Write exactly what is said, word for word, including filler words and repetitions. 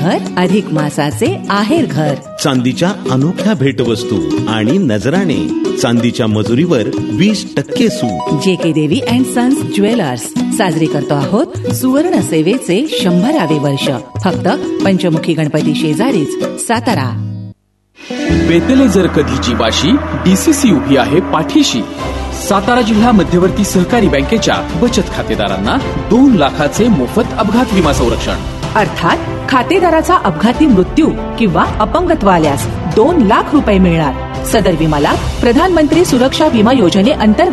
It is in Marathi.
घर अधिक मासाचे आहेर घर. चांदीच्या अनोख्या भेटवस्तू आणि नजराणे. चांदीच्या मजुरीवर वीस टक्के सूट. जे के देवी अँड सन्स ज्वेलर्स साजरी करतो आहोत सुवर्ण सेवेचे शंभरावे वर्ष. फक्त पंचमुखी गणपती शेजारीच, सातारा. बेतले जर कधी जीवाशी, डीसीसी उभी आहे पाठीशी. सातारा जिल्हा मध्यवर्ती सहकारी बँकेच्या बचत खातेदारांना दोन लाखाचे मोफत अपघात विमा संरक्षण. अर्थात खातेदाराचा अपघाती मृत्यू किंवा अपंगत्व आल्यास दोन लाख रुपये मिळणार. सदर विमा लाभ प्रधानमंत्री सुरक्षा विमा योजनेअंतर्गत